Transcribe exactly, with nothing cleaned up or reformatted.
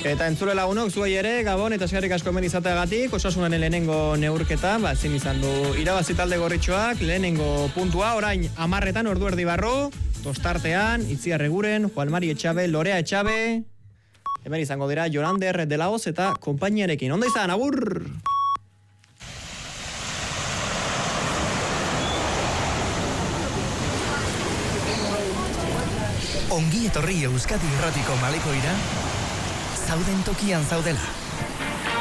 Eta entzule lagunok, zuei ere, Gabon eta eskerrik asko hemen izateagatik, Osasunaren lehenengo neurketa, ba, zin izan du irabazi talde gorritxoak, lehenengo puntua, orain amarretan ordu erdi barru, tostartean, Itziar Eguren, Juan Mari Etxabe, Lorea Etxabe, hemen izango dira Jorander de la Hoz eta konpainiarekin. Ondo izan, agur! Ongi etorri Euskadi Irratiko malekoira, zauden tokian zaudela.